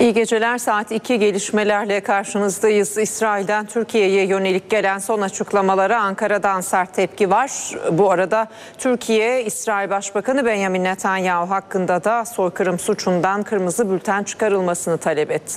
İyi geceler. Saat 2 gelişmelerle karşınızdayız. İsrail'den Türkiye'ye yönelik gelen son açıklamalara Ankara'dan sert tepki var. Bu arada Türkiye, İsrail Başbakanı Benjamin Netanyahu hakkında da soykırım suçundan kırmızı bülten çıkarılmasını talep etti.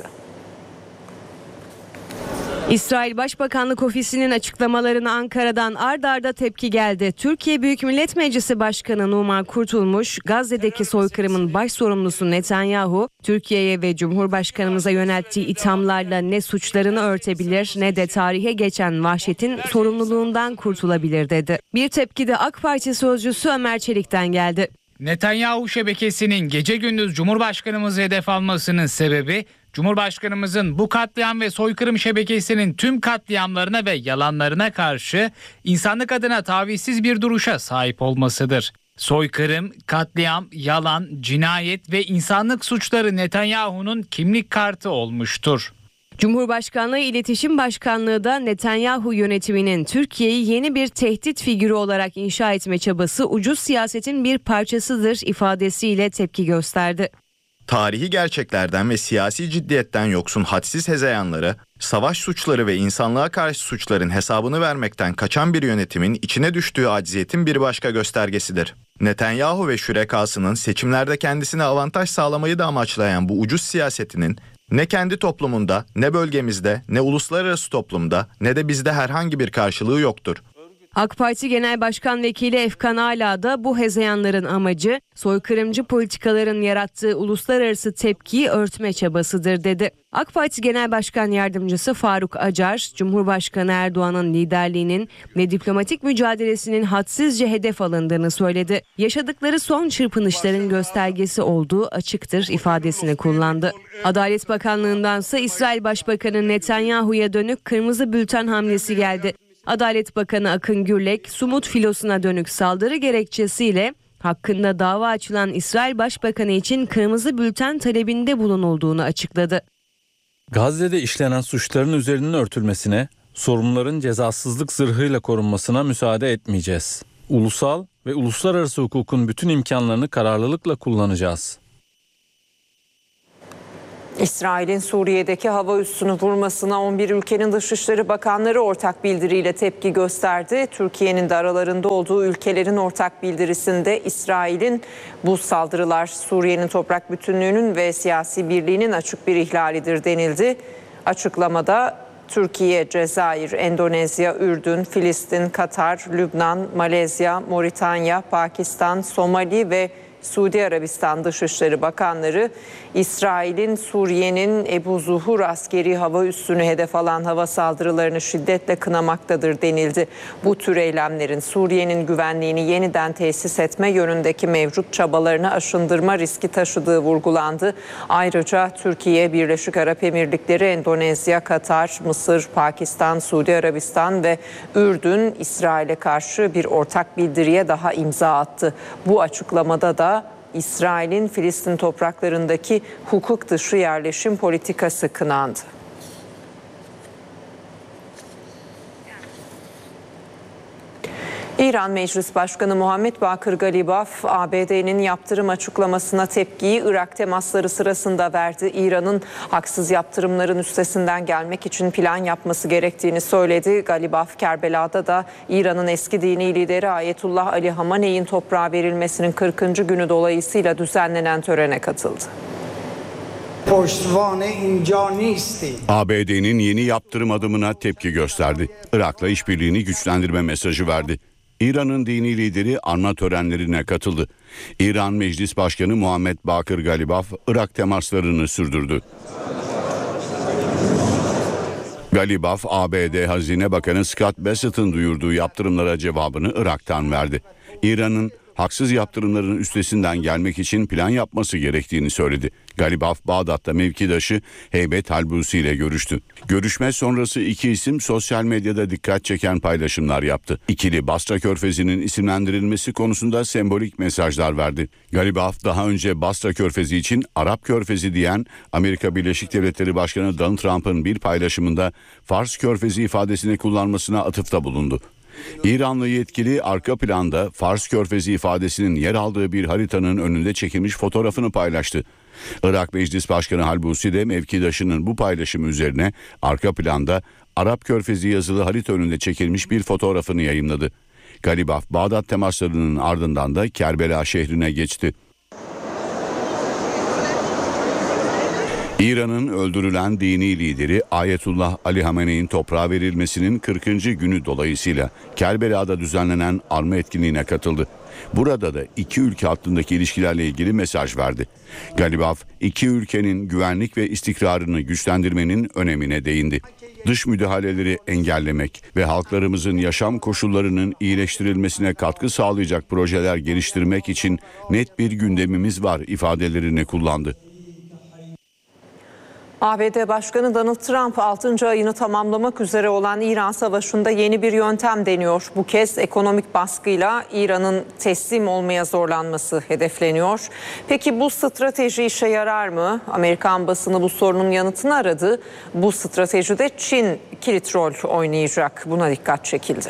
İsrail Başbakanlık Ofisi'nin açıklamalarına Ankara'dan ard arda tepki geldi. Türkiye Büyük Millet Meclisi Başkanı Numan Kurtulmuş, Gazze'deki soykırımın baş sorumlusu Netanyahu, Türkiye'ye ve Cumhurbaşkanımıza yönelttiği ithamlarla ne suçlarını örtebilir ne de tarihe geçen vahşetin sorumluluğundan kurtulabilir dedi. Bir tepki de AK Parti sözcüsü Ömer Çelik'ten geldi. Netanyahu şebekesinin gece gündüz Cumhurbaşkanımızı hedef almasının sebebi, Cumhurbaşkanımızın bu katliam ve soykırım şebekesinin tüm katliamlarına ve yalanlarına karşı insanlık adına tavizsiz bir duruşa sahip olmasıdır. Soykırım, katliam, yalan, cinayet ve insanlık suçları Netanyahu'nun kimlik kartı olmuştur. Cumhurbaşkanlığı İletişim Başkanlığı da Netanyahu yönetiminin Türkiye'yi yeni bir tehdit figürü olarak inşa etme çabası ucuz siyasetin bir parçasıdır ifadesiyle tepki gösterdi. Tarihi gerçeklerden ve siyasi ciddiyetten yoksun hadsiz hezeyanları, savaş suçları ve insanlığa karşı suçların hesabını vermekten kaçan bir yönetimin içine düştüğü acziyetin bir başka göstergesidir. Netanyahu ve şürekasının seçimlerde kendisine avantaj sağlamayı da amaçlayan bu ucuz siyasetinin ne kendi toplumunda, ne bölgemizde, ne uluslararası toplumda, ne de bizde herhangi bir karşılığı yoktur. AK Parti Genel Başkan Vekili Efkan Ala da bu hezeyanların amacı soykırımcı politikaların yarattığı uluslararası tepkiyi örtme çabasıdır dedi. AK Parti Genel Başkan Yardımcısı Faruk Acar, Cumhurbaşkanı Erdoğan'ın liderliğinin ve diplomatik mücadelesinin hadsizce hedef alındığını söyledi. Yaşadıkları son çırpınışların göstergesi olduğu açıktır ifadesini kullandı. Adalet Bakanlığı'ndansa İsrail Başbakanı Netanyahu'ya dönük kırmızı bülten hamlesi geldi. Adalet Bakanı Akın Gürlek, Sumut filosuna dönük saldırı gerekçesiyle hakkında dava açılan İsrail Başbakanı için kırmızı bülten talebinde bulunulduğunu açıkladı. Gazze'de işlenen suçların üzerinin örtülmesine, sorumluların cezasızlık zırhıyla korunmasına müsaade etmeyeceğiz. Ulusal ve uluslararası hukukun bütün imkanlarını kararlılıkla kullanacağız. İsrail'in Suriye'deki hava üssünü vurmasına 11 ülkenin Dışişleri Bakanları ortak bildiriyle tepki gösterdi. Türkiye'nin de aralarında olduğu ülkelerin ortak bildirisinde İsrail'in bu saldırılar Suriye'nin toprak bütünlüğünün ve siyasi birliğinin açık bir ihlalidir denildi. Açıklamada Türkiye, Cezayir, Endonezya, Ürdün, Filistin, Katar, Lübnan, Malezya, Moritanya, Pakistan, Somali ve Suudi Arabistan Dışişleri Bakanları İsrail'in Suriye'nin Ebu Zuhur askeri hava üssünü hedef alan hava saldırılarını şiddetle kınamaktadır denildi. Bu tür eylemlerin Suriye'nin güvenliğini yeniden tesis etme yönündeki mevcut çabalarını aşındırma riski taşıdığı vurgulandı. Ayrıca Türkiye, Birleşik Arap Emirlikleri, Endonezya, Katar, Mısır, Pakistan, Suudi Arabistan ve Ürdün İsrail'e karşı bir ortak bildiriye daha imza attı. Bu açıklamada da İsrail'in Filistin topraklarındaki hukuk dışı yerleşim politikası kınandı. İran Meclis Başkanı Muhammed Bakır Galibaf, ABD'nin yaptırım açıklamasına tepkiyi Irak temasları sırasında verdi. İran'ın haksız yaptırımların üstesinden gelmek için plan yapması gerektiğini söyledi. Galibaf, Kerbela'da da İran'ın eski dini lideri Ayetullah Ali Hamaney'in toprağa verilmesinin 40. günü dolayısıyla düzenlenen törene katıldı. ABD'nin yeni yaptırım adımına tepki gösterdi. Irak'la işbirliğini güçlendirme mesajı verdi. İran'ın dini lideri anma törenlerine katıldı. İran Meclis Başkanı Muhammed Bakır Galibaf, Irak temaslarını sürdürdü. Galibaf, ABD Hazine Bakanı Scott Bessett'ın duyurduğu yaptırımlara cevabını Irak'tan verdi. İran'ın haksız yaptırımların üstesinden gelmek için plan yapması gerektiğini söyledi. Galibaf, Bağdat'ta mevkidaşı Heybet Halbusi ile görüştü. Görüşme sonrası iki isim sosyal medyada dikkat çeken paylaşımlar yaptı. İkili Basra Körfezi'nin isimlendirilmesi konusunda sembolik mesajlar verdi. Galibaf daha önce Basra Körfezi için Arap Körfezi diyen Amerika Birleşik Devletleri Başkanı Donald Trump'ın bir paylaşımında Fars Körfezi ifadesini kullanmasına atıfta bulundu. İranlı yetkili arka planda Fars Körfezi ifadesinin yer aldığı bir haritanın önünde çekilmiş fotoğrafını paylaştı. Irak Meclis Başkanı Halbusi de mevkidaşının bu paylaşımı üzerine arka planda Arap Körfezi yazılı harit önünde çekilmiş bir fotoğrafını yayımladı. Galibaf, Bağdat temaslarının ardından da Kerbela şehrine geçti. İran'ın öldürülen dini lideri Ayetullah Ali Hamenei'nin toprağa verilmesinin 40. günü dolayısıyla Kerbela'da düzenlenen anma etkinliğine katıldı. Burada da iki ülke hattındaki ilişkilerle ilgili mesaj verdi. Galibaf, iki ülkenin güvenlik ve istikrarını güçlendirmenin önemine değindi. Dış müdahaleleri engellemek ve halklarımızın yaşam koşullarının iyileştirilmesine katkı sağlayacak projeler geliştirmek için net bir gündemimiz var ifadelerini kullandı. ABD Başkanı Donald Trump 6. ayını tamamlamak üzere olan İran Savaşı'nda yeni bir yöntem deniyor. Bu kez ekonomik baskıyla İran'ın teslim olmaya zorlanması hedefleniyor. Peki bu strateji işe yarar mı? Amerikan basını bu sorunun yanıtını aradı. Bu stratejide Çin kilit rol oynayacak. Buna dikkat çekildi.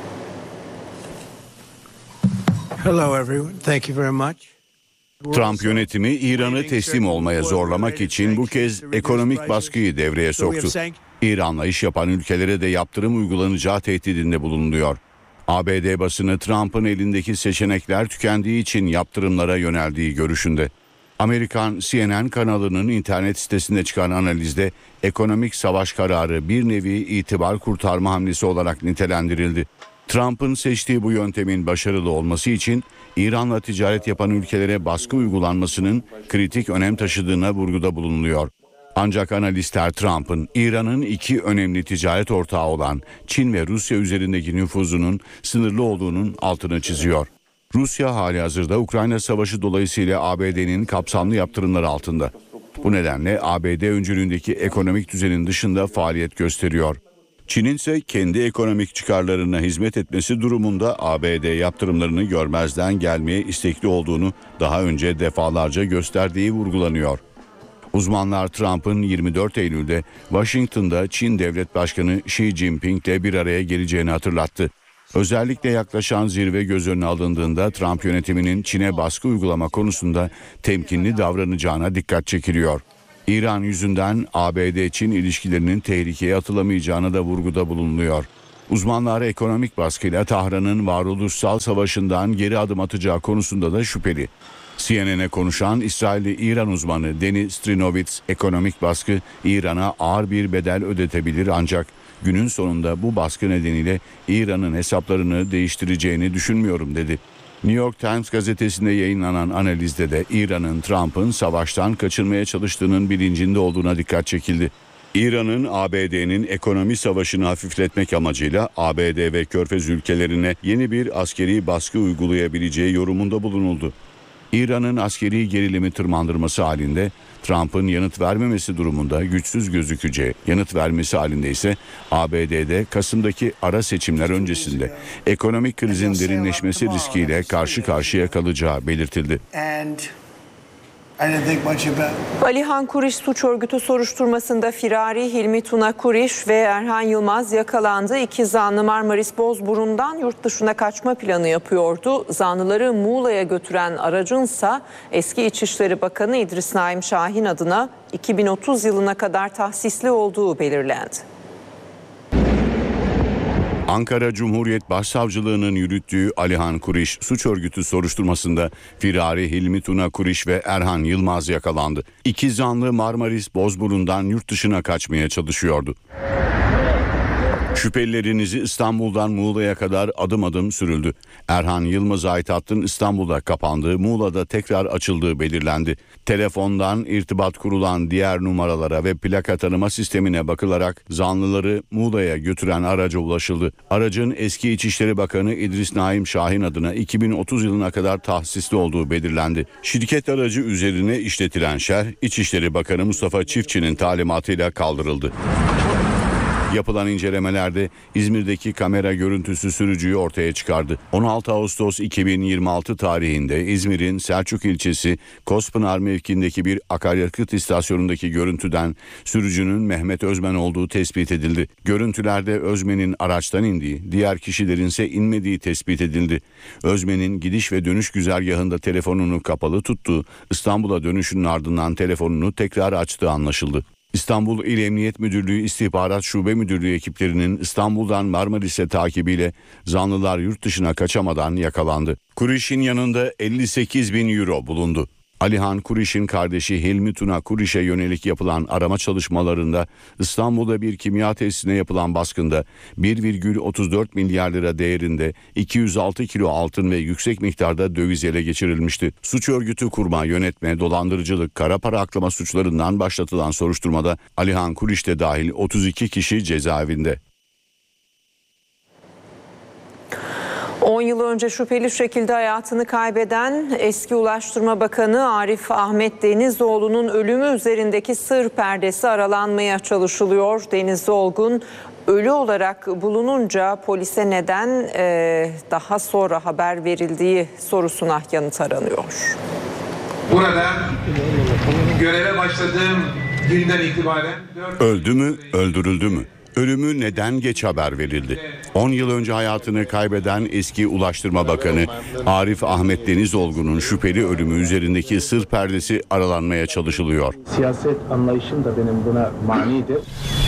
Hello everyone. Thank you very much. Trump yönetimi İran'ı teslim olmaya zorlamak için bu kez ekonomik baskıyı devreye soktu. İran'la iş yapan ülkelere de yaptırım uygulanacağı tehdidinde bulunuyor. ABD basını Trump'ın elindeki seçenekler tükendiği için yaptırımlara yöneldiği görüşünde. Amerikan CNN kanalının internet sitesinde çıkan analizde ekonomik savaş kararı bir nevi itibar kurtarma hamlesi olarak nitelendirildi. Trump'ın seçtiği bu yöntemin başarılı olması için İran'la ticaret yapan ülkelere baskı uygulanmasının kritik önem taşıdığına vurguda bulunuyor. Ancak analistler Trump'ın İran'ın iki önemli ticaret ortağı olan Çin ve Rusya üzerindeki nüfuzunun sınırlı olduğunun altını çiziyor. Rusya halihazırda Ukrayna Savaşı dolayısıyla ABD'nin kapsamlı yaptırımları altında. Bu nedenle ABD öncülüğündeki ekonomik düzenin dışında faaliyet gösteriyor. Çin'in ise kendi ekonomik çıkarlarına hizmet etmesi durumunda ABD yaptırımlarını görmezden gelmeye istekli olduğunu daha önce defalarca gösterdiği vurgulanıyor. Uzmanlar Trump'ın 24 Eylül'de Washington'da Çin Devlet Başkanı Xi Jinping'le bir araya geleceğini hatırlattı. Özellikle yaklaşan zirve göz önüne alındığında Trump yönetiminin Çin'e baskı uygulama konusunda temkinli davranacağına dikkat çekiliyor. İran yüzünden ABD-Çin ilişkilerinin tehlikeye atılamayacağına da vurguda bulunuyor. Uzmanlar ekonomik baskıyla Tahran'ın varoluşsal savaşından geri adım atacağı konusunda da şüpheli. CNN'e konuşan İsrailli-İran uzmanı Denis Strinovitz, ekonomik baskı İran'a ağır bir bedel ödetebilir ancak günün sonunda bu baskı nedeniyle İran'ın hesaplarını değiştireceğini düşünmüyorum dedi. New York Times gazetesinde yayınlanan analizde de İran'ın Trump'ın savaştan kaçırmaya çalıştığının bilincinde olduğuna dikkat çekildi. İran'ın ABD'nin ekonomi savaşını hafifletmek amacıyla ABD ve Körfez ülkelerine yeni bir askeri baskı uygulayabileceği yorumunda bulunuldu. İran'ın askeri gerilimi tırmandırması halinde Trump'ın yanıt vermemesi durumunda güçsüz gözükeceği, yanıt vermesi halinde ise ABD'de Kasım'daki ara seçimler öncesinde ekonomik krizin derinleşmesi riskiyle karşı karşıya kalacağı belirtildi. Alihan Kuriş suç örgütü soruşturmasında firari Hilmi Tuna Kuriş ve Erhan Yılmaz yakalandı. İki zanlı Marmaris Bozburun'dan yurt dışına kaçma planı yapıyordu. Zanlıları Muğla'ya götüren aracınsa eski İçişleri Bakanı İdris Naim Şahin adına 2030 yılına kadar tahsisli olduğu belirlendi. Ankara Cumhuriyet Başsavcılığı'nın yürüttüğü Alihan Kuriş suç örgütü soruşturmasında firari Hilmi Tuna Kuriş ve Erhan Yılmaz yakalandı. İki zanlı Marmaris Bozburun'dan yurt dışına kaçmaya çalışıyordu. Şüphelilerinizi İstanbul'dan Muğla'ya kadar adım adım sürüldü. Erhan Yılmaz'a ait hattın İstanbul'da kapandığı, Muğla'da tekrar açıldığı belirlendi. Telefondan irtibat kurulan diğer numaralara ve plaka tanıma sistemine bakılarak zanlıları Muğla'ya götüren araca ulaşıldı. Aracın eski İçişleri Bakanı İdris Naim Şahin adına 2030 yılına kadar tahsisli olduğu belirlendi. Şirket aracı üzerine işletilen şerh İçişleri Bakanı Mustafa Çiftçi'nin talimatıyla kaldırıldı. Yapılan incelemelerde İzmir'deki kamera görüntüsü sürücüyü ortaya çıkardı. 16 Ağustos 2026 tarihinde İzmir'in Selçuk ilçesi Kospınar mevkiindeki bir akaryakıt istasyonundaki görüntüden sürücünün Mehmet Özmen olduğu tespit edildi. Görüntülerde Özmen'in araçtan indiği, diğer kişilerin ise inmediği tespit edildi. Özmen'in gidiş ve dönüş güzergahında telefonunu kapalı tuttuğu, İstanbul'a dönüşünün ardından telefonunu tekrar açtığı anlaşıldı. İstanbul İl Emniyet Müdürlüğü İstihbarat Şube Müdürlüğü ekiplerinin İstanbul'dan Marmaris'e takibiyle zanlılar yurt dışına kaçamadan yakalandı. Kuriş'in yanında 58.000 euro bulundu. Alihan Kuriş'in kardeşi Hilmi Tuna Kuriş'e yönelik yapılan arama çalışmalarında İstanbul'da bir kimya tesisine yapılan baskında 1,34 milyar lira değerinde 206 kilo altın ve yüksek miktarda döviz ele geçirilmişti. Suç örgütü kurma, yönetme, dolandırıcılık, kara para aklama suçlarından başlatılan soruşturmada Alihan Kuriş de dahil 32 kişi cezaevinde. 10 yıl önce şüpheli şekilde hayatını kaybeden eski Ulaştırma Bakanı Arif Ahmet Denizoğlu'nun ölümü üzerindeki sır perdesi aralanmaya çalışılıyor. Deniz Olgun ölü olarak bulununca polise neden daha sonra haber verildiği sorusuna yanıt aranıyor. Burada göreve başladığım günden itibaren... Öldü mü, öldürüldü mü? Ölümü neden geç haber verildi? 10 yıl önce hayatını kaybeden eski Ulaştırma Bakanı Arif Ahmet Denizolgun'un şüpheli ölümü üzerindeki sır perdesi aralanmaya çalışılıyor. Siyaset anlayışım da benim buna manidir.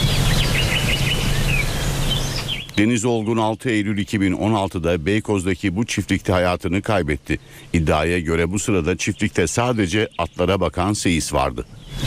Deniz Olgun 6 Eylül 2016'da Beykoz'daki bu çiftlikte hayatını kaybetti. İddiaya göre bu sırada çiftlikte sadece atlara bakan seyis vardı.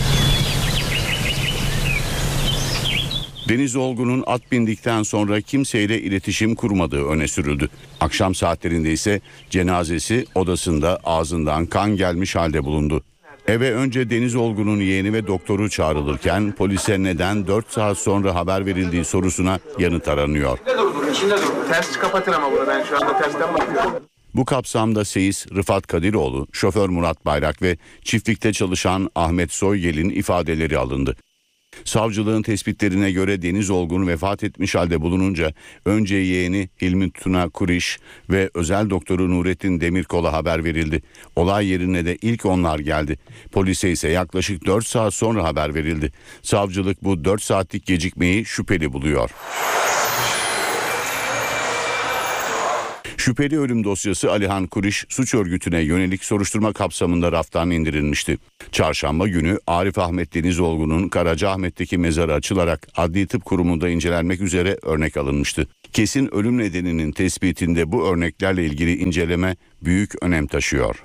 Deniz Olgun'un at bindikten sonra kimseyle iletişim kurmadığı öne sürüldü. Akşam saatlerinde ise cenazesi odasında ağzından kan gelmiş halde bulundu. Eve önce Deniz Olgun'un yeğeni ve doktoru çağrılırken polise neden 4 saat sonra haber verildiği sorusuna yanıt aranıyor. İçinde dur. Ters kapatın ama bunu, ben şu anda tersten bakıyorum. Bu kapsamda seyis Rıfat Kadiroğlu, şoför Murat Bayrak ve çiftlikte çalışan Ahmet Soygel'in ifadeleri alındı. Savcılığın tespitlerine göre Deniz Olgun vefat etmiş halde bulununca önce yeğeni Hilmi Tuna Kuriş ve özel doktoru Nurettin Demirkol'a haber verildi. Olay yerine de ilk onlar geldi. Polise ise yaklaşık 4 saat sonra haber verildi. Savcılık bu 4 saatlik gecikmeyi şüpheli buluyor. Şüpheli ölüm dosyası Alihan Kuriş suç örgütüne yönelik soruşturma kapsamında raftan indirilmişti. Çarşamba günü Arif Ahmet Denizolgun'un Karacaahmet'teki mezarı açılarak Adli Tıp Kurumu'nda incelenmek üzere örnek alınmıştı. Kesin ölüm nedeninin tespitinde bu örneklerle ilgili inceleme büyük önem taşıyor.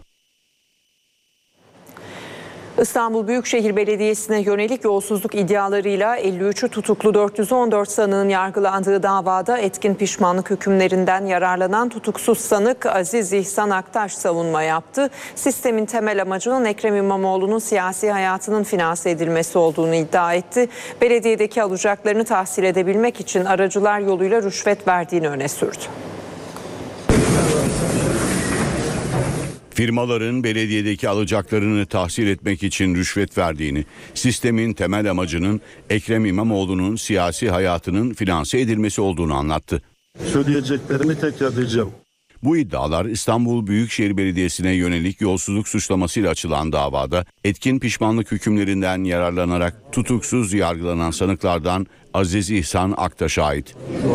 İstanbul Büyükşehir Belediyesi'ne yönelik yolsuzluk iddialarıyla 53'ü tutuklu 414 sanığın yargılandığı davada etkin pişmanlık hükümlerinden yararlanan tutuksuz sanık Aziz İhsan Aktaş savunma yaptı. Sistemin temel amacının Ekrem İmamoğlu'nun siyasi hayatının finanse edilmesi olduğunu iddia etti. Belediyedeki alacaklarını tahsil edebilmek için aracılar yoluyla rüşvet verdiğini öne sürdü. Firmaların belediyedeki alacaklarını tahsil etmek için rüşvet verdiğini, sistemin temel amacının Ekrem İmamoğlu'nun siyasi hayatının finanse edilmesi olduğunu anlattı. Söyleyeceklerimi tekrarlayacağım. Bu iddialar İstanbul Büyükşehir Belediyesi'ne yönelik yolsuzluk suçlamasıyla açılan davada etkin pişmanlık hükümlerinden yararlanarak tutuksuz yargılanan sanıklardan Aziz İhsan Aktaş'a ait.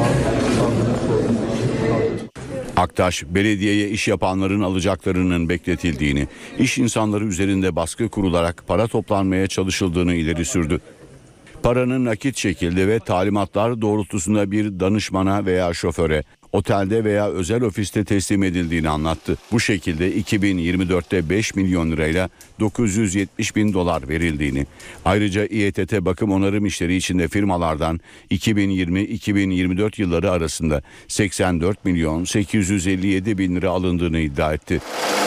Aktaş, belediyeye iş yapanların alacaklarının bekletildiğini, iş insanları üzerinde baskı kurularak para toplanmaya çalışıldığını ileri sürdü. Paranın nakit şekilde ve talimatlar doğrultusunda bir danışmana veya şoföre, otelde veya özel ofiste teslim edildiğini anlattı. Bu şekilde 2024'te 5 milyon lirayla 970 bin dolar verildiğini, ayrıca İETT bakım onarım işleri içinde firmalardan 2020-2024 yılları arasında 84 milyon 857 bin lira alındığını iddia etti.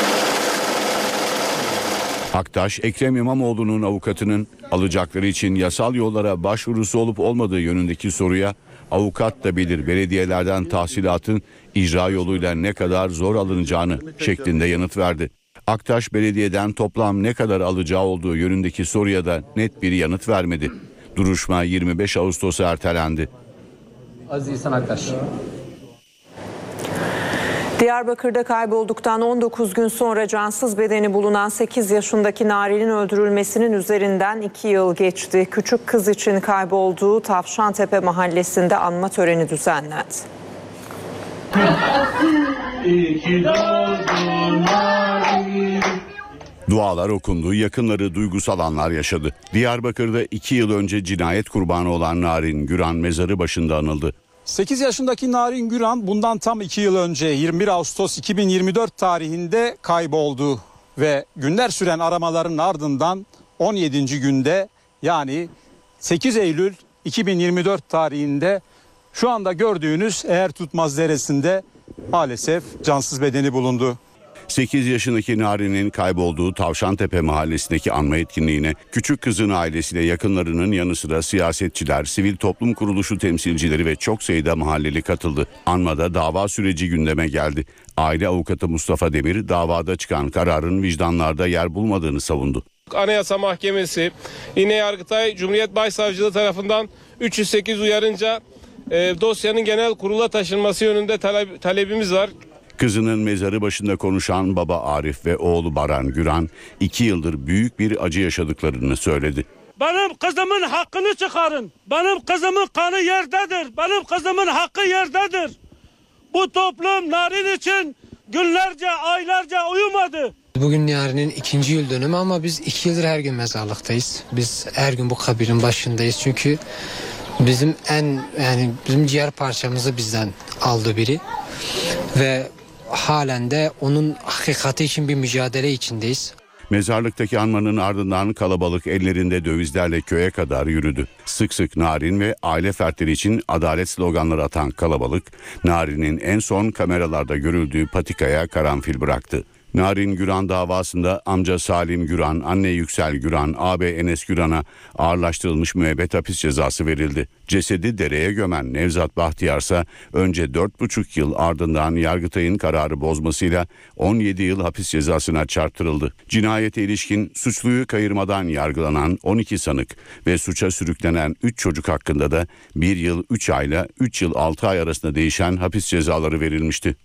Aktaş, Ekrem İmamoğlu'nun avukatının alacakları için yasal yollara başvurusu olup olmadığı yönündeki soruya avukat da bilir belediyelerden tahsilatın icra yoluyla ne kadar zor alınacağını şeklinde yanıt verdi. Aktaş belediyeden toplam ne kadar alacağı olduğu yönündeki soruya da net bir yanıt vermedi. Duruşma 25 Ağustos'a ertelendi. Aziz İhsan Aktaş. Diyarbakır'da kaybolduktan 19 gün sonra cansız bedeni bulunan 8 yaşındaki Narin'in öldürülmesinin üzerinden 2 yıl geçti. Küçük kız için kaybolduğu Tavşantepe mahallesinde anma töreni düzenlendi. Dualar okundu, yakınları duygusal anlar yaşadı. Diyarbakır'da 2 yıl önce cinayet kurbanı olan Narin Güran mezarı başında anıldı. 8 yaşındaki Narin Güran bundan tam 2 yıl önce 21 Ağustos 2024 tarihinde kayboldu ve günler süren aramaların ardından 17. günde yani 8 Eylül 2024 tarihinde şu anda gördüğünüz Eğer Tutmaz Deresi'nde maalesef cansız bedeni bulundu. 8 yaşındaki Narin'in kaybolduğu Tavşantepe mahallesindeki anma etkinliğine küçük kızın ailesiyle yakınlarının yanı sıra siyasetçiler, sivil toplum kuruluşu temsilcileri ve çok sayıda mahalleli katıldı. Anmada dava süreci gündeme geldi. Aile avukatı Mustafa Demir davada çıkan kararın vicdanlarda yer bulmadığını savundu. Anayasa Mahkemesi, yine Yargıtay Cumhuriyet Başsavcılığı tarafından 308 uyarınca dosyanın genel kurula taşınması yönünde talebimiz var. Kızının mezarı başında konuşan baba Arif ve oğlu Baran Güran 2 yıldır büyük bir acı yaşadıklarını söyledi. Benim kızımın hakkını çıkarın. Benim kızımın kanı yerdedir. Benim kızımın hakkı yerdedir. Bu toplum Narin için günlerce, aylarca uyumadı. Bugün Narin'in 2. yıl dönümü ama biz 2 yıldır her gün mezarlıktayız. Biz her gün bu kabirin başındayız çünkü bizim bizim ciğer parçamızı bizden aldı biri ve halen de onun hakikati için bir mücadele içindeyiz. Mezarlıktaki anmanın ardından kalabalık ellerinde dövizlerle köye kadar yürüdü. Sık sık Narin ve aile fertleri için adalet sloganları atan kalabalık, Narin'in en son kameralarda görüldüğü patikaya karanfil bıraktı. Narin Güran davasında amca Salim Güran, anne Yüksel Güran, ağabey Enes Güran'a ağırlaştırılmış müebbet hapis cezası verildi. Cesedi dereye gömen Nevzat Bahtiyarsa önce 4,5 yıl ardından Yargıtay'ın kararı bozmasıyla 17 yıl hapis cezasına çarptırıldı. Cinayete ilişkin suçluyu kayırmadan yargılanan 12 sanık ve suça sürüklenen 3 çocuk hakkında da 1 yıl 3 ayla 3 yıl 6 ay arasında değişen hapis cezaları verilmişti.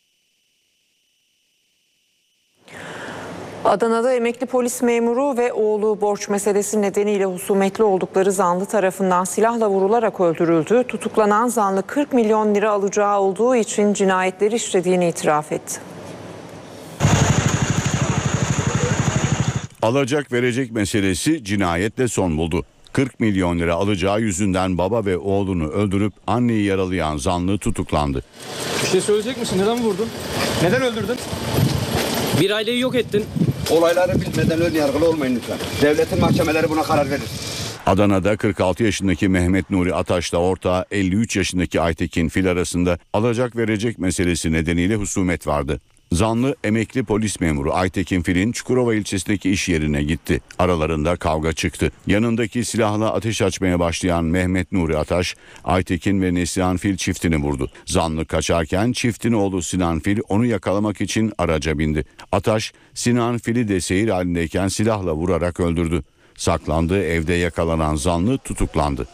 Adana'da emekli polis memuru ve oğlu borç meselesi nedeniyle husumetli oldukları zanlı tarafından silahla vurularak öldürüldü. Tutuklanan zanlı 40 milyon lira alacağı olduğu için cinayetleri işlediğini itiraf etti. Alacak verecek meselesi cinayetle son buldu. 40 milyon lira alacağı yüzünden baba ve oğlunu öldürüp anneyi yaralayan zanlı tutuklandı. Bir şey söyleyecek misin? Neden vurdun? Neden öldürdün? Bir aileyi yok ettin. Olayları bilmeden ön yargılı olmayın lütfen. Devletin mahkemeleri buna karar verir. Adana'da 46 yaşındaki Mehmet Nuri Ataş'la ortağı 53 yaşındaki Aytekin Fil arasında alacak verecek meselesi nedeniyle husumet vardı. Zanlı emekli polis memuru Aytekin Fil'in Çukurova ilçesindeki iş yerine gitti. Aralarında kavga çıktı. Yanındaki silahla ateş açmaya başlayan Mehmet Nuri Ataş, Aytekin ve Neslihan Fil çiftini vurdu. Zanlı kaçarken çiftin oğlu Sinan Fil onu yakalamak için araca bindi. Ataş, Sinan Fil'i de seyir halindeyken silahla vurarak öldürdü. Saklandığı evde yakalanan zanlı tutuklandı.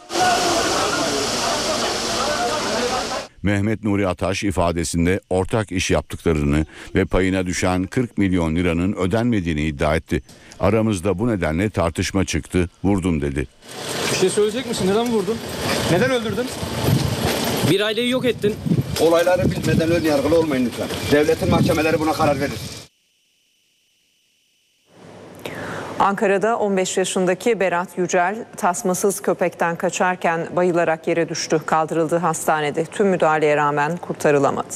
Mehmet Nuri Ataş ifadesinde ortak iş yaptıklarını ve payına düşen 40 milyon liranın ödenmediğini iddia etti. Aramızda bu nedenle tartışma çıktı, vurdum dedi. Bir şey söyleyecek misin? Neden vurdun? Neden öldürdün? Bir aileyi yok ettin. Olayları bilmeden ön yargılı olmayın lütfen. Devletin mahkemeleri buna karar verir. Ankara'da 15 yaşındaki Berat Yücel tasmasız köpekten kaçarken bayılarak yere düştü. Kaldırıldığı hastanede tüm müdahaleye rağmen kurtarılamadı.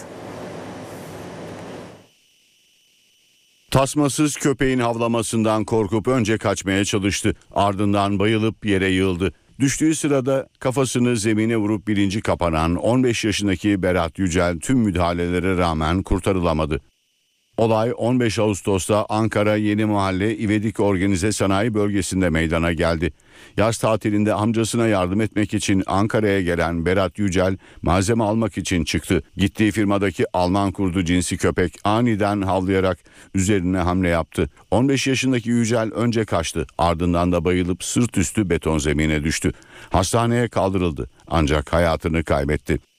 Tasmasız köpeğin havlamasından korkup önce kaçmaya çalıştı. Ardından bayılıp yere yığıldı. Düştüğü sırada kafasını zemine vurup bilinci kapanan 15 yaşındaki Berat Yücel tüm müdahalelere rağmen kurtarılamadı. Olay 15 Ağustos'ta Ankara Yeni Mahalle İvedik Organize Sanayi Bölgesi'nde meydana geldi. Yaz tatilinde amcasına yardım etmek için Ankara'ya gelen Berat Yücel malzeme almak için çıktı. Gittiği firmadaki Alman kurdu cinsi köpek aniden havlayarak üzerine hamle yaptı. 15 yaşındaki Yücel önce kaçtı, ardından da bayılıp sırt üstü beton zemine düştü. Hastaneye kaldırıldı ancak hayatını kaybetti.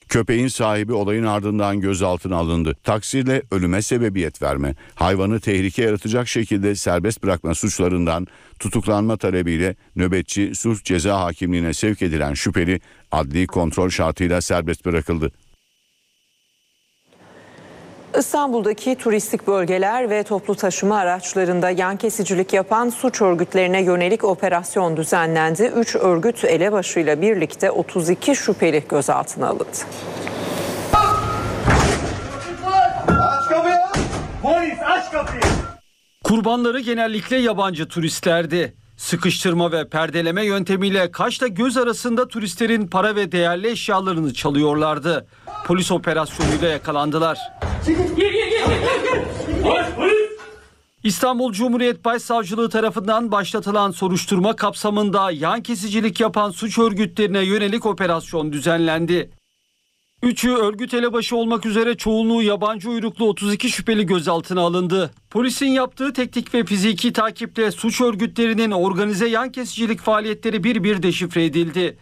Köpeğin sahibi olayın ardından gözaltına alındı. Taksirle ölüme sebebiyet verme, hayvanı tehlike yaratacak şekilde serbest bırakma suçlarından tutuklanma talebiyle nöbetçi sulh ceza hakimliğine sevk edilen şüpheli adli kontrol şartıyla serbest bırakıldı. İstanbul'daki turistik bölgeler ve toplu taşıma araçlarında yan kesicilik yapan suç örgütlerine yönelik operasyon düzenlendi. 3 örgüt elebaşıyla birlikte 32 şüpheli gözaltına alındı. Aç kapıyı! Polis aç kapıyı! Kurbanları genellikle yabancı turistlerdi. Sıkıştırma ve perdeleme yöntemiyle kaşla göz arasında turistlerin para ve değerli eşyalarını çalıyorlardı. Polis operasyonuyla yakalandılar. İstanbul Cumhuriyet Başsavcılığı tarafından başlatılan soruşturma kapsamında yan kesicilik yapan suç örgütlerine yönelik operasyon düzenlendi. 3'ü örgüt elebaşı olmak üzere çoğunluğu yabancı uyruklu 32 şüpheli gözaltına alındı. Polisin yaptığı teknik ve fiziki takiple suç örgütlerinin organize yan kesicilik faaliyetleri bir bir deşifre edildi.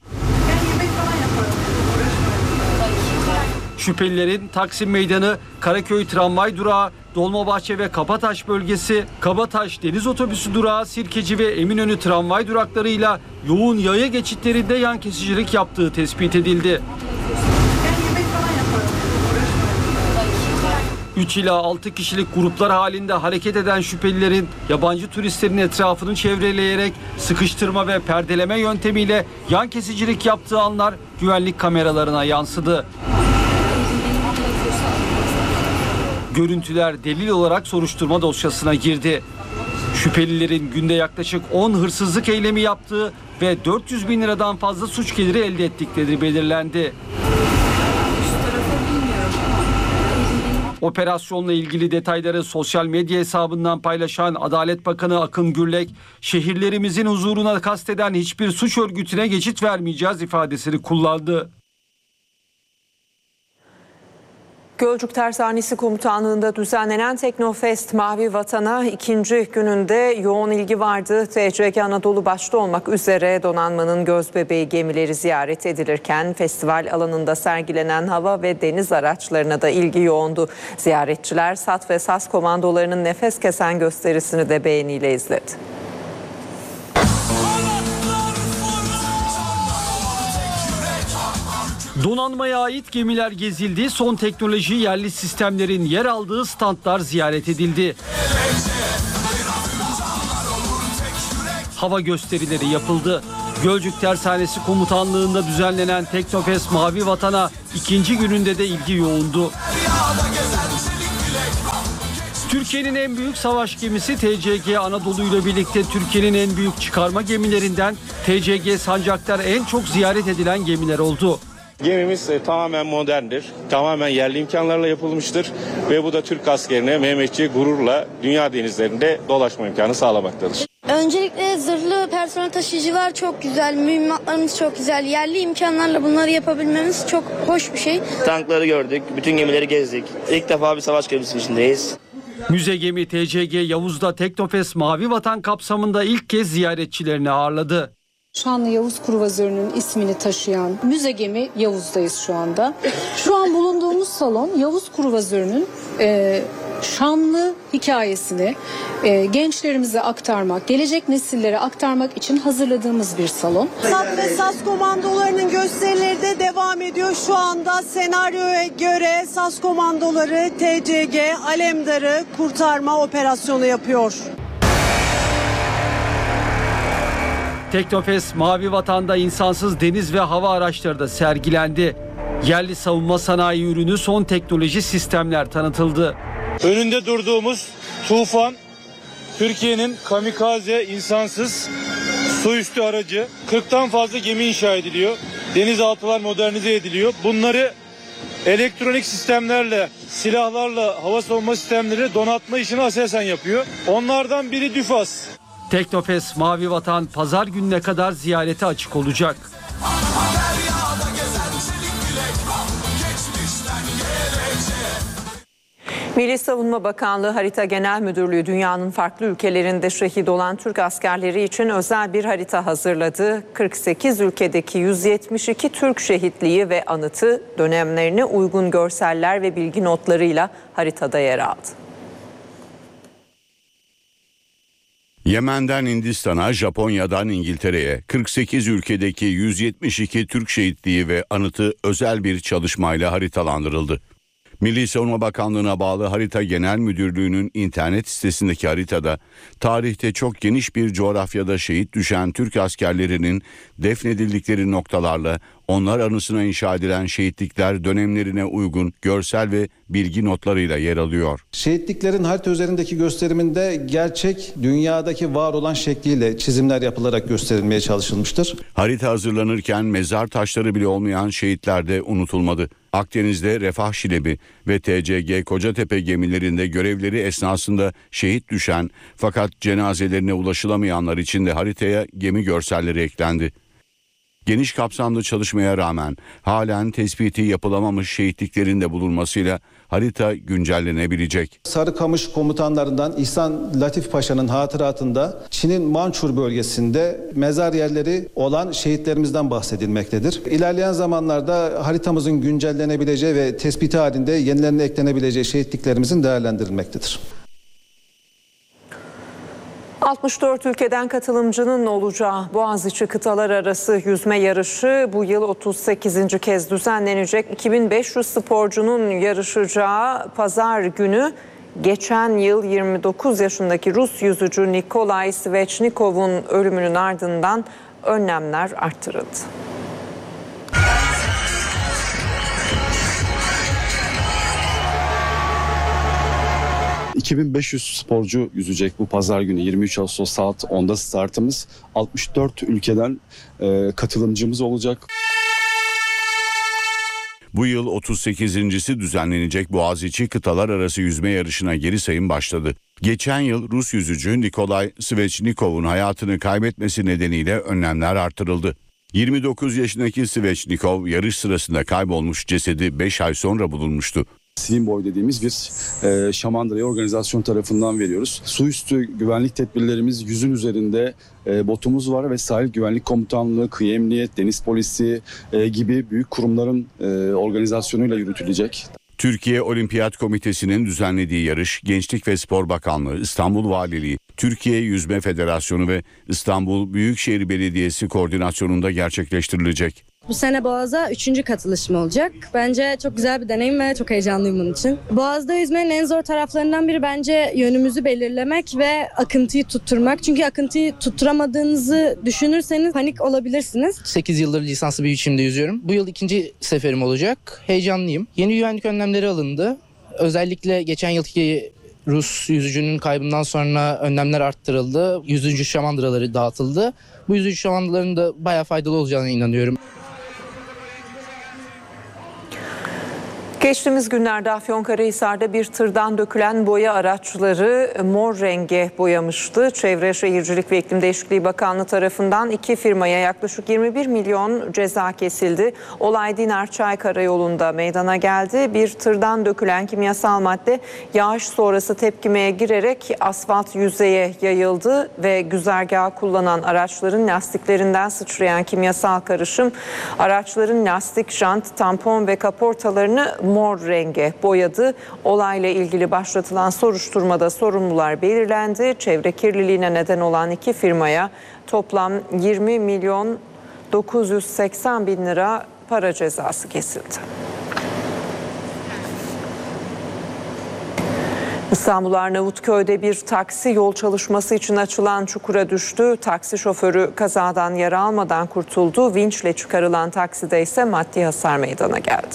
Şüphelilerin Taksim Meydanı, Karaköy Tramvay Durağı, Dolmabahçe ve Kabataş bölgesi, Kabataş Deniz Otobüsü Durağı, Sirkeci ve Eminönü tramvay duraklarıyla yoğun yaya geçitlerinde yan kesicilik yaptığı tespit edildi. 3 ila 6 kişilik gruplar halinde hareket eden şüphelilerin yabancı turistlerin etrafını çevreleyerek sıkıştırma ve perdeleme yöntemiyle yan kesicilik yaptığı anlar güvenlik kameralarına yansıdı. Görüntüler delil olarak soruşturma dosyasına girdi. Şüphelilerin günde yaklaşık 10 hırsızlık eylemi yaptığı ve 400 bin liradan fazla suç geliri elde ettikleri belirlendi. Operasyonla ilgili detayları sosyal medya hesabından paylaşan Adalet Bakanı Akın Gürlek, şehirlerimizin huzuruna kasteden hiçbir suç örgütüne geçit vermeyeceğiz ifadesini kullandı. Gölcük Tersanesi Komutanlığı'nda düzenlenen Teknofest Mavi Vatan'a ikinci gününde yoğun ilgi vardı. TCG Anadolu başta olmak üzere donanmanın gözbebeği gemileri ziyaret edilirken festival alanında sergilenen hava ve deniz araçlarına da ilgi yoğundu. Ziyaretçiler SAT ve SAS komandolarının nefes kesen gösterisini de beğeniyle izledi. Donanmaya ait gemiler gezildi, son teknoloji yerli sistemlerin yer aldığı standlar ziyaret edildi. Hava gösterileri yapıldı. Gölcük Tersanesi Komutanlığı'nda düzenlenen Teknofest Mavi Vatan'a ikinci gününde de ilgi yoğundu. Türkiye'nin en büyük savaş gemisi TCG Anadolu ile birlikte Türkiye'nin en büyük çıkarma gemilerinden TCG Sancaktar en çok ziyaret edilen gemiler oldu. Gemimiz tamamen moderndir, tamamen yerli imkanlarla yapılmıştır ve bu da Türk askerine Mehmetçiğe gururla dünya denizlerinde dolaşma imkanı sağlamaktadır. Öncelikle zırhlı personel taşıyıcılar çok güzel, mühimmatlarımız çok güzel. Yerli imkanlarla bunları yapabilmemiz çok hoş bir şey. Tankları gördük, bütün gemileri gezdik. İlk defa bir savaş gemisinin içindeyiz. Müze gemi TCG Yavuz'da Teknofest Mavi Vatan kapsamında ilk kez ziyaretçilerini ağırladı. Şanlı Yavuz Kruvazörü'nün ismini taşıyan müze gemi Yavuz'dayız şu anda. Şu an bulunduğumuz salon Yavuz Kruvazörü'nün şanlı hikayesini gençlerimize aktarmak, gelecek nesillere aktarmak için hazırladığımız bir salon. SAT ve SAS komandolarının gösterileri de devam ediyor. Şu anda senaryoya göre SAS komandoları TCG Alemdar'ı kurtarma operasyonu yapıyor. Teknofest Mavi Vatan'da insansız deniz ve hava araçları da sergilendi. Yerli savunma sanayi ürünü son teknoloji sistemler tanıtıldı. Önünde durduğumuz Tufan, Türkiye'nin kamikaze insansız su üstü aracı. 40'tan fazla gemi inşa ediliyor. Denizaltılar modernize ediliyor. Bunları elektronik sistemlerle, silahlarla, hava savunma sistemleri donatma işini Aselsan yapıyor. Onlardan biri DÜFAS. Teknofest Mavi Vatan pazar gününe kadar ziyarete açık olacak. Milli Savunma Bakanlığı Harita Genel Müdürlüğü dünyanın farklı ülkelerinde şehit olan Türk askerleri için özel bir harita hazırladı. 48 ülkedeki 172 Türk şehitliği ve anıtı dönemlerine uygun görseller ve bilgi notlarıyla haritada yer aldı. Yemen'den Hindistan'a, Japonya'dan İngiltere'ye 48 ülkedeki 172 Türk şehitliği ve anıtı özel bir çalışmayla haritalandırıldı. Milli Savunma Bakanlığı'na bağlı Harita Genel Müdürlüğü'nün internet sitesindeki haritada tarihte çok geniş bir coğrafyada şehit düşen Türk askerlerinin defnedildikleri noktalarla onlar anısına inşa edilen şehitlikler dönemlerine uygun görsel ve bilgi notlarıyla yer alıyor. Şehitliklerin harita üzerindeki gösteriminde gerçek dünyadaki var olan şekliyle çizimler yapılarak gösterilmeye çalışılmıştır. Harita hazırlanırken mezar taşları bile olmayan şehitler de unutulmadı. Akdeniz'de Refah Şilebi ve TCG Kocatepe gemilerinde görevleri esnasında şehit düşen fakat cenazelerine ulaşılamayanlar için de haritaya gemi görselleri eklendi. Geniş kapsamlı çalışmaya rağmen halen tespiti yapılamamış şehitliklerin de bulunmasıyla harita güncellenebilecek. Sarıkamış komutanlarından İhsan Latif Paşa'nın hatıratında Çin'in Mançur bölgesinde mezar yerleri olan şehitlerimizden bahsedilmektedir. İlerleyen zamanlarda haritamızın güncellenebileceği ve tespiti halinde yenilerine eklenebileceği şehitliklerimizin değerlendirilmektedir. 64 ülkeden katılımcının olacağı Boğaziçi Kıtalar Arası Yüzme Yarışı bu yıl 38. kez düzenlenecek. 2500 sporcunun yarışacağı pazar günü geçen yıl 29 yaşındaki Rus yüzücü Nikolay Svechnikov'un ölümünün ardından önlemler arttırıldı. ...2500 sporcu yüzecek bu pazar günü 23 Ağustos saat 10'da startımız. 64 ülkeden katılımcımız olacak. Bu yıl 38.'si düzenlenecek Boğaziçi Kıtalar Arası Yüzme Yarışı'na geri sayım başladı. Geçen yıl Rus yüzücü Nikolay Svechnikov'un hayatını kaybetmesi nedeniyle önlemler artırıldı. 29 yaşındaki Svechnikov yarış sırasında kaybolmuş cesedi 5 ay sonra bulunmuştu. Swimboy dediğimiz bir Şamandıra'ya organizasyon tarafından veriyoruz. Su üstü güvenlik tedbirlerimiz 100'ün üzerinde botumuz var ve sahil güvenlik komutanlığı, kıyı emniyet, deniz polisi gibi büyük kurumların organizasyonuyla yürütülecek. Türkiye Olimpiyat Komitesi'nin düzenlediği yarış, Gençlik ve Spor Bakanlığı, İstanbul Valiliği, Türkiye Yüzme Federasyonu ve İstanbul Büyükşehir Belediyesi koordinasyonunda gerçekleştirilecek. Bu sene Boğaz'a 3. katılışım olacak. Bence çok güzel bir deneyim ve çok heyecanlıyım bunun için. Boğaz'da yüzmenin en zor taraflarından biri bence yönümüzü belirlemek ve akıntıyı tutturmak. Çünkü akıntıyı tutturamadığınızı düşünürseniz panik olabilirsiniz. 8 yıldır lisanslı bir biçimde yüzüyorum. Bu yıl 2. seferim olacak. Heyecanlıyım. Yeni güvenlik önlemleri alındı. Özellikle geçen yılki Rus yüzücünün kaybından sonra önlemler arttırıldı. Yüzücü şamandıraları dağıtıldı. Bu yüzücü şamandıraların da bayağı faydalı olacağına inanıyorum. Geçtiğimiz günlerde Afyonkarahisar'da bir tırdan dökülen boya araçları mor renge boyamıştı. Çevre Şehircilik ve İklim Değişikliği Bakanlığı tarafından 2 firmaya yaklaşık 21 milyon ceza kesildi. Olay Dinar-Çay Karayolu'nda meydana geldi. Bir tırdan dökülen kimyasal madde yağış sonrası tepkimeye girerek asfalt yüzeye yayıldı ve güzergahı kullanan araçların lastiklerinden sıçrayan kimyasal karışım araçların lastik, jant, tampon ve kaportalarını mor renge boyadı. Olayla ilgili başlatılan soruşturmada sorumlular belirlendi. Çevre kirliliğine neden olan 2 firmaya toplam 20 milyon 980 bin lira para cezası kesildi. İstanbul Arnavutköy'de bir taksi yol çalışması için açılan çukura düştü. Taksi şoförü kazadan yara almadan kurtuldu. Vinçle çıkarılan takside ise maddi hasar meydana geldi.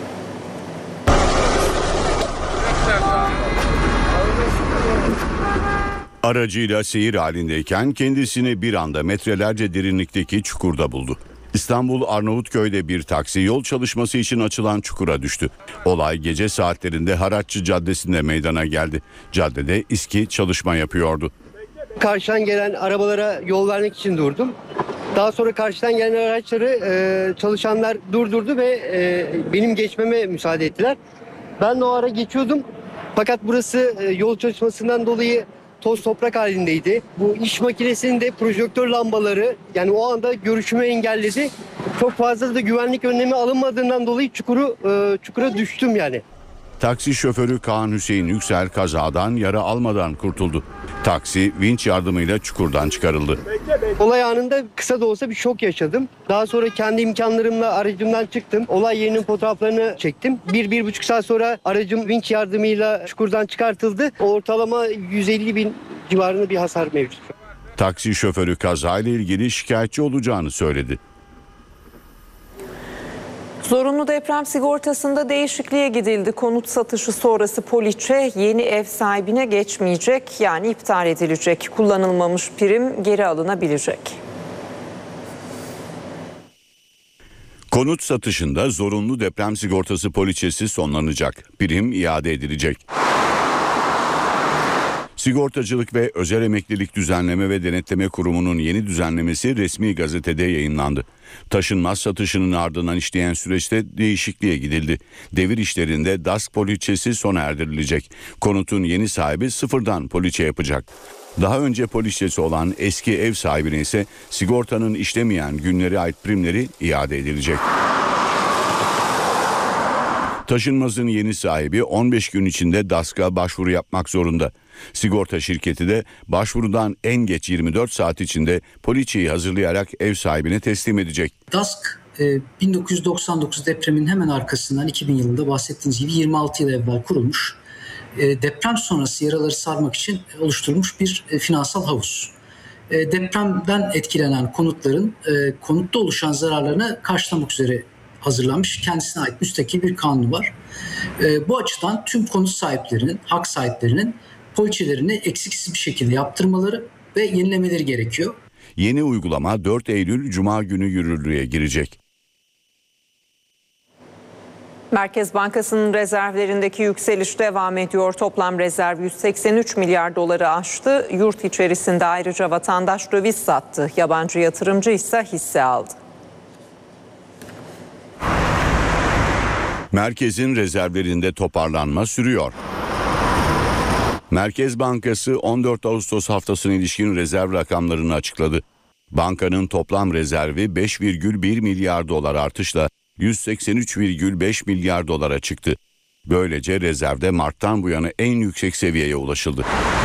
Aracıyla seyir halindeyken kendisini bir anda metrelerce derinlikteki çukurda buldu. İstanbul Arnavutköy'de bir taksi yol çalışması için açılan çukura düştü. Olay gece saatlerinde Haraççı Caddesi'nde meydana geldi. Caddede İSKİ çalışma yapıyordu. Karşıdan gelen arabalara yol vermek için durdum. Daha sonra karşıdan gelen araçları çalışanlar durdurdu ve benim geçmeme müsaade ettiler. Ben de o ara geçiyordum. Fakat burası yol çalışmasından dolayı toz toprak halindeydi. Bu iş makinesinin de projektör lambaları yani o anda görüşümü engelledi. Çok fazla da güvenlik önlemi alınmadığından dolayı çukura düştüm yani. Taksi şoförü Kaan Hüseyin Yüksel kazadan yara almadan kurtuldu. Taksi vinç yardımıyla çukurdan çıkarıldı. Olay anında kısa da olsa bir şok yaşadım. Daha sonra kendi imkanlarımla aracımdan çıktım. Olay yerinin fotoğraflarını çektim. 1-1,5 saat sonra aracım vinç yardımıyla çukurdan çıkartıldı. Ortalama 150 bin civarında bir hasar mevcut. Taksi şoförü kazayla ilgili şikayetçi olacağını söyledi. Zorunlu deprem sigortasında değişikliğe gidildi. Konut satışı sonrası poliçe yeni ev sahibine geçmeyecek, yani iptal edilecek. Kullanılmamış prim geri alınabilecek. Konut satışında zorunlu deprem sigortası poliçesi sonlanacak. Prim iade edilecek. Sigortacılık ve Özel Emeklilik Düzenleme ve Denetleme Kurumu'nun yeni düzenlemesi resmi gazetede yayınlandı. Taşınmaz satışının ardından işleyen süreçte değişikliğe gidildi. Devir işlerinde DASK poliçesi sona erdirilecek. Konutun yeni sahibi sıfırdan poliçe yapacak. Daha önce poliçesi olan eski ev sahibine ise sigortanın işlemeyen günlere ait primleri iade edilecek. Taşınmazın yeni sahibi 15 gün içinde DASK'a başvuru yapmak zorunda. Sigorta şirketi de başvurudan en geç 24 saat içinde poliçeyi hazırlayarak ev sahibine teslim edecek. DASK 1999 depremin hemen arkasından 2000 yılında bahsettiğiniz gibi 26 yıl evvel kurulmuş. Deprem sonrası yaraları sarmak için oluşturulmuş bir finansal havuz. Depremden etkilenen konutların konutta oluşan zararlarını karşılamak üzere hazırlanmış, kendisine ait müstakil bir kanunu var. Bu açıdan tüm konut sahiplerinin, hak sahiplerinin poliçelerini eksiksiz bir şekilde yaptırmaları ve yenilemeleri gerekiyor. Yeni uygulama 4 Eylül Cuma günü yürürlüğe girecek. Merkez Bankası'nın rezervlerindeki yükseliş devam ediyor. Toplam rezerv 183 milyar doları aştı. Yurt içerisinde ayrıca vatandaş döviz sattı. Yabancı yatırımcı ise hisse aldı. Merkezin rezervlerinde toparlanma sürüyor. Merkez Bankası 14 Ağustos haftasına ilişkin rezerv rakamlarını açıkladı. Bankanın toplam rezervi 5,1 milyar dolar artışla 183,5 milyar dolara çıktı. Böylece rezervde Mart'tan bu yana en yüksek seviyeye ulaşıldı.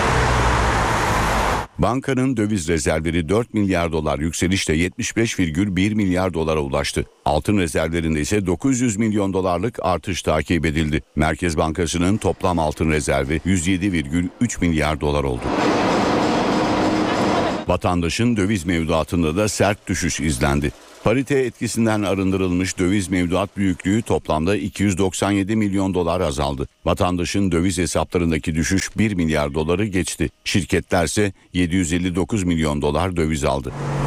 Bankanın döviz rezervleri 4 milyar dolar yükselişle 75,1 milyar dolara ulaştı. Altın rezervlerinde ise 900 milyon dolarlık artış takip edildi. Merkez Bankası'nın toplam altın rezervi 107,3 milyar dolar oldu. Vatandaşın döviz mevduatında da sert düşüş izlendi. Parite etkisinden arındırılmış döviz mevduat büyüklüğü toplamda 297 milyon dolar azaldı. Vatandaşın döviz hesaplarındaki düşüş 1 milyar doları geçti. Şirketlerse 759 milyon dolar döviz aldı.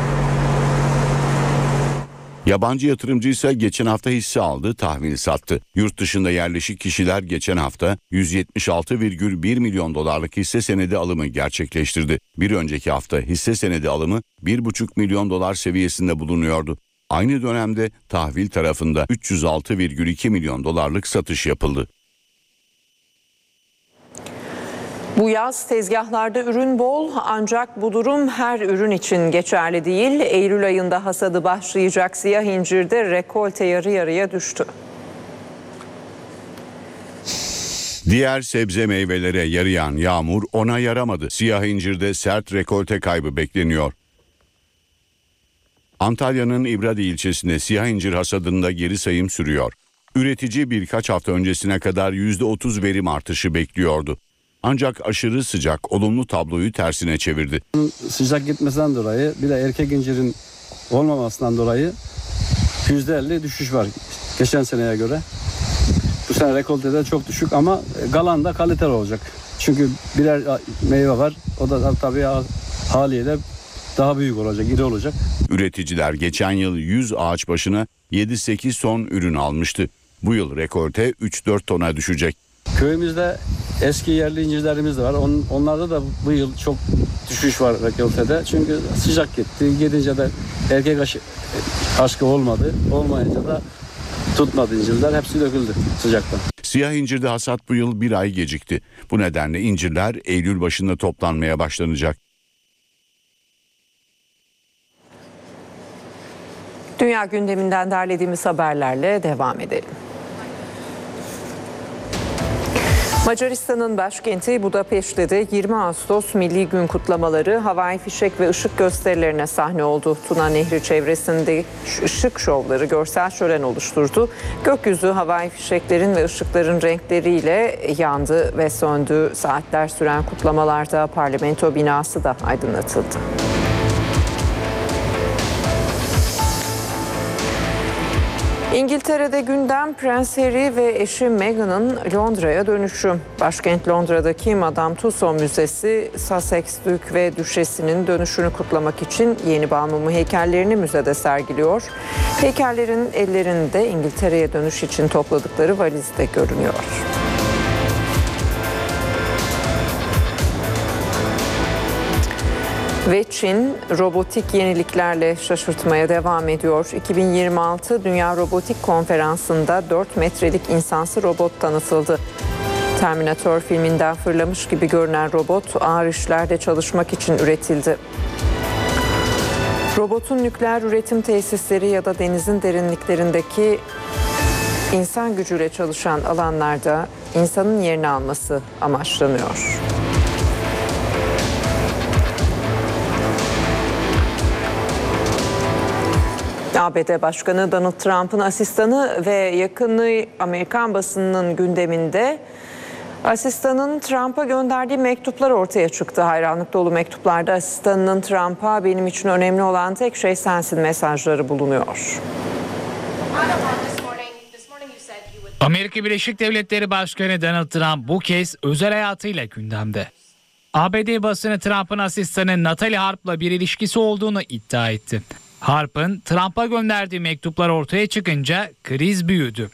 Yabancı yatırımcı ise geçen hafta hisse aldı, tahvil sattı. Yurt dışında yerleşik kişiler geçen hafta 176,1 milyon dolarlık hisse senedi alımı gerçekleştirdi. Bir önceki hafta hisse senedi alımı 1,5 milyon dolar seviyesinde bulunuyordu. Aynı dönemde tahvil tarafında 306,2 milyon dolarlık satış yapıldı. Bu yaz tezgahlarda ürün bol, ancak bu durum her ürün için geçerli değil. Eylül ayında hasadı başlayacak siyah incirde rekolte yarı yarıya düştü. Diğer sebze meyvelere yarayan yağmur ona yaramadı. Siyah incirde sert rekolte kaybı bekleniyor. Antalya'nın İbradi ilçesinde siyah incir hasadında geri sayım sürüyor. Üretici birkaç hafta öncesine kadar %30 verim artışı bekliyordu. Ancak aşırı sıcak olumlu tabloyu tersine çevirdi. Sıcak gitmesinden dolayı bir de erkek incirin olmamasından dolayı %50 düşüş var geçen seneye göre. Bu sene rekoltede çok düşük ama kalan da kaliteli olacak. Çünkü birer meyve var, o da tabii haliyle daha büyük olacak, iri olacak. Üreticiler geçen yıl 100 ağaç başına 7-8 ton ürün almıştı. Bu yıl rekolte 3-4 tona düşecek. Köyümüzde eski yerli incirlerimiz de var. Onlarda da bu yıl çok düşüş var rekoltede. Çünkü sıcak gitti. Gidince de erkek aşkı olmadı. Olmayınca da tutmadı incirler. Hepsi döküldü sıcaktan. Siyah incirde hasat bu yıl bir ay gecikti. Bu nedenle incirler Eylül başında toplanmaya başlanacak. Dünya gündeminden derlediğimiz haberlerle devam edelim. Macaristan'ın başkenti Budapeşte de 20 Ağustos Milli Gün kutlamaları havai fişek ve ışık gösterilerine sahne oldu. Tuna Nehri çevresinde ışık şovları görsel şölen oluşturdu. Gökyüzü havai fişeklerin ve ışıkların renkleriyle yandı ve söndü. Saatler süren kutlamalarda parlamento binası da aydınlatıldı. İngiltere'de gündem Prens Harry ve eşi Meghan'ın Londra'ya dönüşü. Başkent Londra'daki Madame Tussauds Müzesi, Sussex Dük ve Düşesi'nin dönüşünü kutlamak için yeni bal mumu heykellerini müzede sergiliyor. Heykellerin ellerinde İngiltere'ye dönüş için topladıkları valizde görünüyor. Ve Çin robotik yeniliklerle şaşırtmaya devam ediyor. 2026 Dünya Robotik Konferansı'nda 4 metrelik insansı robot tanıtıldı. Terminator filminden fırlamış gibi görünen robot ağır işlerde çalışmak için üretildi. Robotun nükleer üretim tesisleri ya da denizin derinliklerindeki insan gücüyle çalışan alanlarda insanın yerini alması amaçlanıyor. ABD Başkanı Donald Trump'ın asistanı ve yakını Amerikan basınının gündeminde. Asistanın Trump'a gönderdiği mektuplar ortaya çıktı. Hayranlık dolu mektuplarda asistanının Trump'a "benim için önemli olan tek şey sensin" mesajları bulunuyor. Amerika Birleşik Devletleri Başkanı Donald Trump bu kez özel hayatıyla gündemde. ABD basını Trump'ın asistanı Natalie Harp'la bir ilişkisi olduğunu iddia etti. Harp'ın Trump'a gönderdiği mektuplar ortaya çıkınca kriz büyüdü.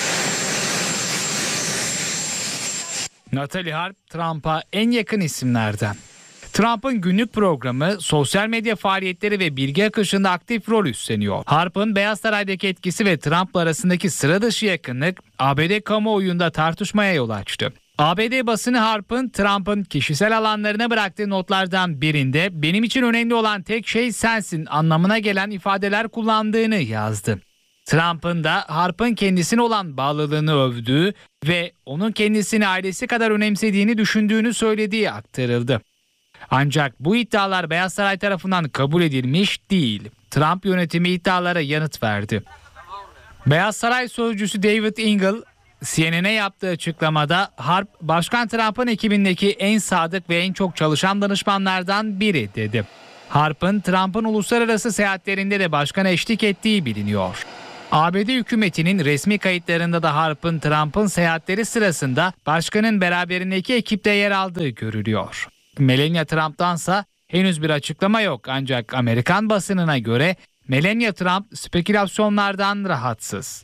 Natalie Harp, Trump'a en yakın isimlerden. Trump'ın günlük programı, sosyal medya faaliyetleri ve bilgi akışında aktif rol üstleniyor. Harp'ın Beyaz Saray'daki etkisi ve Trump'la arasındaki sıra dışı yakınlık ABD kamuoyunda tartışmaya yol açtı. ABD basını Harp'ın Trump'ın kişisel alanlarına bıraktığı notlardan birinde "benim için önemli olan tek şey sensin" anlamına gelen ifadeler kullandığını yazdı. Trump'ın da Harp'ın kendisine olan bağlılığını övdüğü ve onun kendisini ailesi kadar önemsediğini düşündüğünü söylediği aktarıldı. Ancak bu iddialar Beyaz Saray tarafından kabul edilmiş değil. Trump yönetimi iddialara yanıt verdi. Beyaz Saray sözcüsü David Ingle, CNN'e yaptığı açıklamada Harp, Başkan Trump'ın ekibindeki en sadık ve en çok çalışan danışmanlardan biri dedi. Harp'ın Trump'ın uluslararası seyahatlerinde de başkana eşlik ettiği biliniyor. ABD hükümetinin resmi kayıtlarında da Harp'ın Trump'ın seyahatleri sırasında başkanın beraberindeki ekipte yer aldığı görülüyor. Melania Trump'tansa henüz bir açıklama yok, ancak Amerikan basınına göre Melania Trump spekülasyonlardan rahatsız.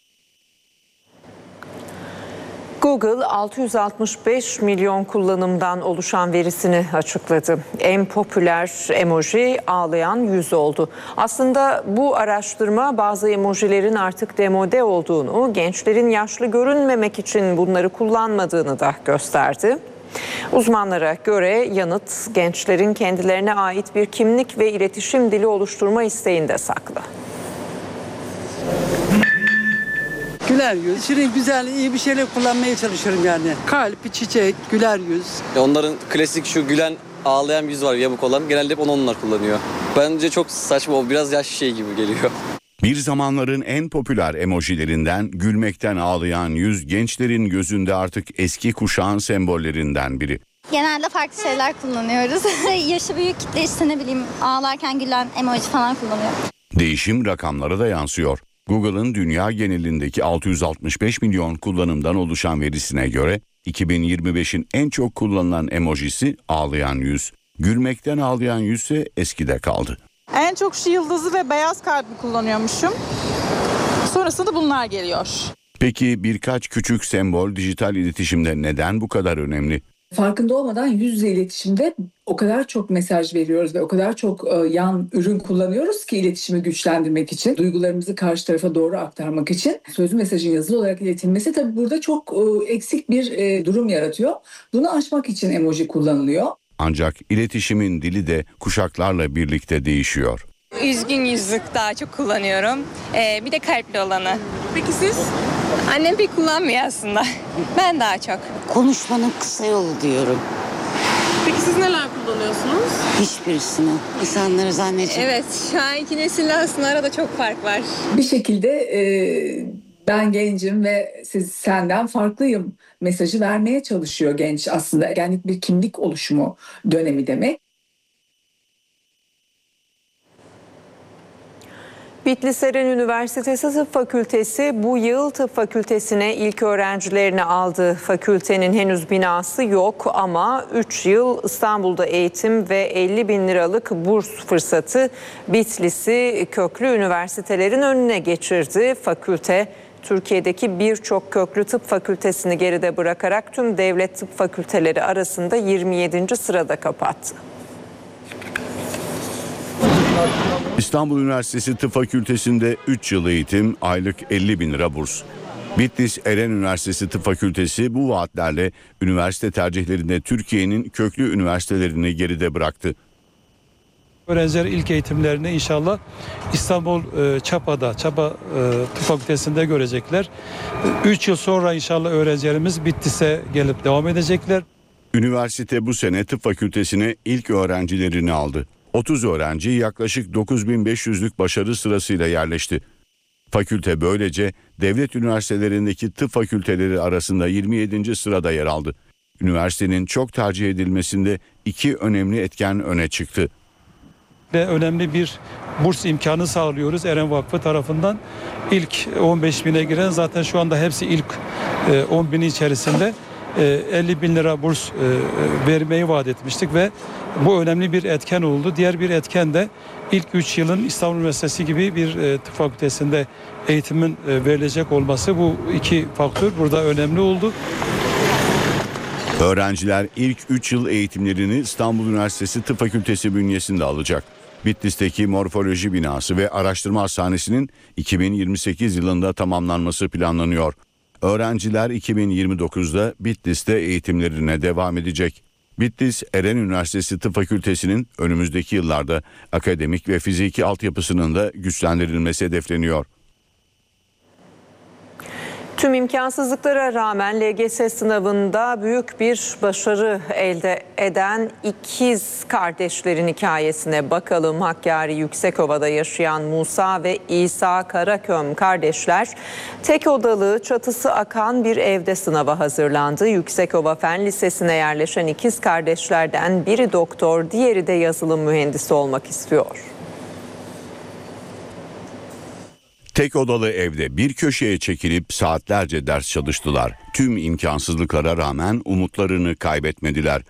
Google 665 milyon kullanımdan oluşan verisini açıkladı. En popüler emoji ağlayan yüz oldu. Aslında bu araştırma bazı emojilerin artık demode olduğunu, gençlerin yaşlı görünmemek için bunları kullanmadığını da gösterdi. Uzmanlara göre yanıt gençlerin kendilerine ait bir kimlik ve iletişim dili oluşturma isteğinde saklı. Güler yüz, şirin, güzel, iyi bir şeyler kullanmaya çalışıyorum yani. Kalp, çiçek, güler yüz. Onların klasik şu gülen, ağlayan yüz var, yamuk olan. Genelde hep onlar kullanıyor. Bence çok saçma, o biraz yaşlı şey gibi geliyor. Bir zamanların en popüler emojilerinden gülmekten ağlayan yüz gençlerin gözünde artık eski kuşağın sembollerinden biri. Genelde farklı şeyler kullanıyoruz. Yaşı büyük kitle işte ne bileyim ağlarken gülen emoji falan kullanıyor. Değişim rakamlara da yansıyor. Google'ın dünya genelindeki 665 milyon kullanımdan oluşan verisine göre 2025'in en çok kullanılan emojisi ağlayan yüz. Gülmekten ağlayan yüz ise eskide kaldı. En çok şu yıldızı ve beyaz kalbi kullanıyormuşum. Sonrasında bunlar geliyor. Peki birkaç küçük sembol dijital iletişimde neden bu kadar önemli? Farkında olmadan yüz yüze iletişimde o kadar çok mesaj veriyoruz ve o kadar çok yan ürün kullanıyoruz ki iletişimi güçlendirmek için, duygularımızı karşı tarafa doğru aktarmak için. Sözlü mesajın yazılı olarak iletilmesi tabii burada çok eksik bir durum yaratıyor. Bunu aşmak için emoji kullanılıyor. Ancak iletişimin dili de kuşaklarla birlikte değişiyor. Üzgün yüzlük daha çok kullanıyorum. Bir de kalpli olanı. Peki siz? Annem pek kullanmıyor aslında. Ben daha çok. Konuşmanın kısa yolu diyorum. Peki siz neler kullanıyorsunuz? Hiçbirisini. İnsanları zannedecek. Evet, şu an iki nesille aslında arada çok fark var. Bir şekilde ben gencim ve senden farklıyım mesajı vermeye çalışıyor genç. Aslında ergenlik bir kimlik oluşumu dönemi demek. Bitlis Eren Üniversitesi Tıp Fakültesi bu yıl tıp fakültesine ilk öğrencilerini aldı. Fakültenin henüz binası yok ama 3 yıl İstanbul'da eğitim ve 50 bin liralık burs fırsatı Bitlis'i köklü üniversitelerin önüne geçirdi. Fakülte Türkiye'deki birçok köklü tıp fakültesini geride bırakarak tüm devlet tıp fakülteleri arasında 27. sırada kapattı. İstanbul Üniversitesi Tıp Fakültesi'nde 3 yıl eğitim, aylık 50 bin lira burs. Bitlis Eren Üniversitesi Tıp Fakültesi bu vaatlerle üniversite tercihlerinde Türkiye'nin köklü üniversitelerini geride bıraktı. Öğrenciler ilk eğitimlerini inşallah İstanbul Çapa Tıp Fakültesi'nde görecekler. 3 yıl sonra inşallah öğrencilerimiz Bitlis'e gelip devam edecekler. Üniversite bu sene tıp fakültesine ilk öğrencilerini aldı. 30 öğrenci yaklaşık 9500'lük başarı sırasıyla yerleşti. Fakülte böylece devlet üniversitelerindeki tıp fakülteleri arasında 27. sırada yer aldı. Üniversitenin çok tercih edilmesinde 2 önemli etken öne çıktı. Ve önemli bir burs imkanı sağlıyoruz Eren Vakfı tarafından. İlk 15 bine giren zaten şu anda hepsi ilk 10 binin içerisinde 50 bin lira burs vermeyi vaat etmiştik ve bu önemli bir etken oldu. Diğer bir etken de ilk 3 yılın İstanbul Üniversitesi gibi bir tıp fakültesinde eğitimin verilecek olması, bu iki faktör burada önemli oldu. Öğrenciler ilk 3 yıl eğitimlerini İstanbul Üniversitesi Tıp Fakültesi bünyesinde alacak. Bitlis'teki morfoloji binası ve araştırma hastanesinin 2028 yılında tamamlanması planlanıyor. Öğrenciler 2029'da Bitlis'te eğitimlerine devam edecek. Bitlis Eren Üniversitesi Tıp Fakültesi'nin önümüzdeki yıllarda akademik ve fiziki altyapısının da güçlendirilmesi hedefleniyor. Tüm imkansızlıklara rağmen LGS sınavında büyük bir başarı elde eden ikiz kardeşlerin hikayesine bakalım. Hakkari Yüksekova'da yaşayan Musa ve İsa Karaköm kardeşler tek odalı, çatısı akan bir evde sınava hazırlandı. Yüksekova Fen Lisesi'ne yerleşen ikiz kardeşlerden biri doktor, diğeri de yazılım mühendisi olmak istiyor. Tek odalı evde bir köşeye çekilip saatlerce ders çalıştılar. Tüm imkansızlıklara rağmen umutlarını kaybetmediler.